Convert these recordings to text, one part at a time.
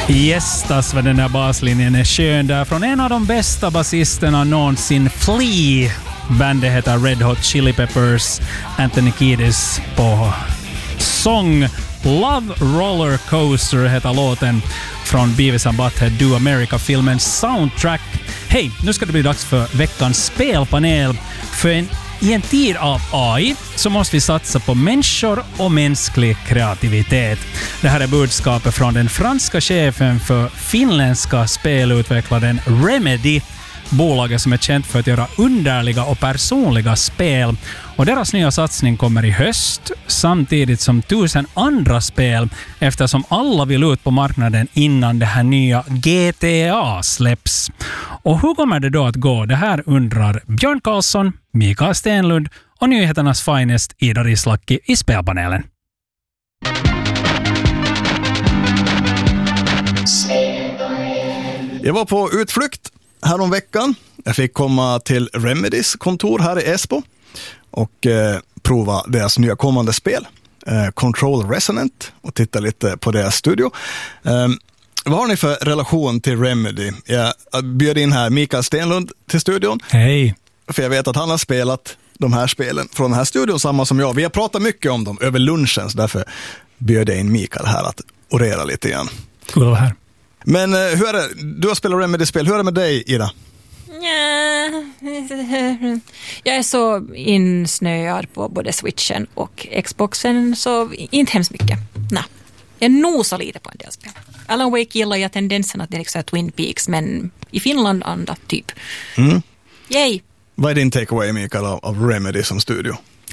Gästas vad den där baslinjen är skön där från en av de bästa basisterna någonsin, Flea. Bandet heter Red Hot Chili Peppers. Anthony Kiedis på sång. Love Roller Coaster heter låten från Beavis and Butthead Do America-filmens soundtrack. Hej, nu ska det bli dags för veckans spelpanel. I en tid av AI så måste vi satsa på människor och mänsklig kreativitet. Det här är budskapet från den franska chefen för finländska spelutvecklaren Remedy, bolaget som är känt för att göra underliga och personliga spel. Och deras nya satsning kommer i höst, samtidigt som 1000 andra spel, eftersom alla vill ut på marknaden innan det här nya GTA släpps. Och hur kommer det då att gå? Det här undrar Björn Karlsson, Mikael Stenlund och nyheternas finest Ida Rislaki i spelpanelen. Jag var på utflykt här om veckan. Jag fick komma till Remedys kontor här i Esbo och prova deras nya kommande spel, Control Resonant, och titta lite på deras studio. Vad har ni för relation till Remedy? Jag bjöd in här Mikael Stenlund till studion. Hej! För jag vet att han har spelat de här spelen från den här studion, samma som jag. Vi har pratat mycket om dem över lunchen, så därför bjöd jag in Mikael här att orera lite grann. Kul att vara här. Men hur är det? Du har spelat Remedy-spel. Hur är det med dig, Ida? Jag är så insnöad på både Switchen och Xboxen, så inte hemskt mycket. Nej. Jag nosar lite på en del spel. Alan Wake gillar jag tendensen att det är liksom Twin Peaks, men i Finland andra typ. Yay! Vad är din takeaway, Mikael, av Remedy som studio?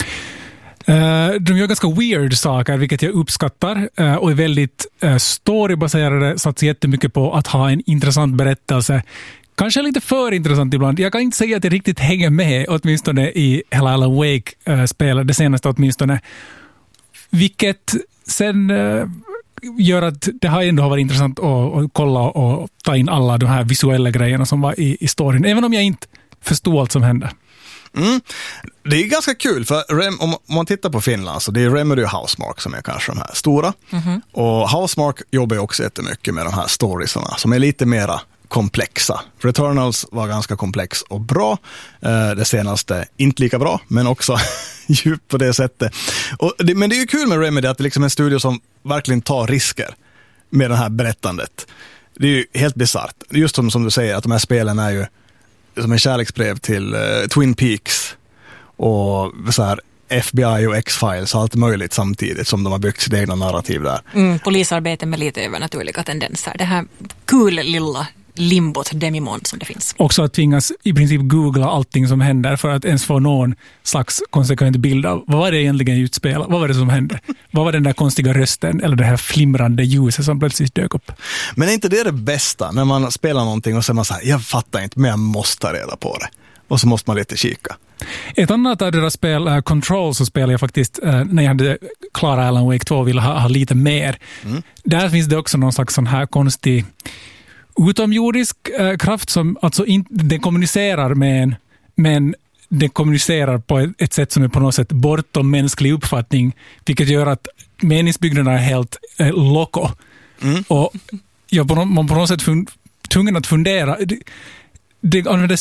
De gör ganska weird saker, vilket jag uppskattar, och är väldigt storybaserade, satsar jättemycket på att ha en intressant berättelse. Kanske lite för intressant ibland. Jag kan inte säga att jag riktigt hänger med, åtminstone i hela Alan Wake-spelet, det senaste åtminstone. Vilket sen gör att det har ändå varit intressant att kolla och ta in alla de här visuella grejerna som var i storyn, även om jag inte förstod allt som hände. Det är ganska kul, för om man tittar på Finland så det är Remedy och Housemarque som är kanske de här stora. Och Housemarque jobbar också jättemycket med de här storiesarna som är lite mera komplexa. Returnals var ganska komplex och bra. Det senaste inte lika bra, men också djupt på det sättet. Men det är ju kul med Remedy att det liksom är en studio som verkligen tar risker med det här berättandet. Det är ju helt bizarrt. Just som du säger, att de här spelen är ju som en kärleksbrev till Twin Peaks och så här FBI och X-Files och allt möjligt samtidigt som de har byggt sitt egna narrativ där. Polisarbete med lite övernaturliga tendenser. Det här kul lilla limbot demimon som det finns. Också att tvingas i princip googla allting som händer för att ens få någon slags konsekvent bild av vad var det egentligen utspelat, vad var det som hände, vad var den där konstiga rösten eller det här flimrande ljuset som plötsligt dök upp. Men är inte det bästa när man spelar någonting och så är man så här, jag fattar inte men jag måste ta reda på det och så måste man lite kika. Ett annat av deras spel, Control, så spelade jag faktiskt när jag hade klarat Alan Wake 2 och ville ha lite mer. Där finns det också någon slags sån här konstig utomjordisk kraft som alltså inte den kommunicerar med en, men den kommunicerar på ett sätt som är på något sätt bortom mänsklig uppfattning, vilket gör att meningsbyggnaderna är helt loco. Och man på något sätt tvungen att fundera. Det använder